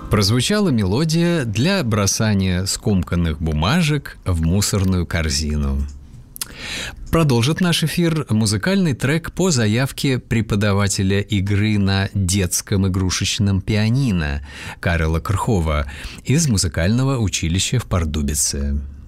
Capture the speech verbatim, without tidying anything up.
Прозвучала мелодия для бросания скомканных бумажек в мусорную корзину. Продолжит наш эфир музыкальный трек по заявке преподавателя игры на детском игрушечном пианино Карла Крхова из музыкального училища в Пардубице.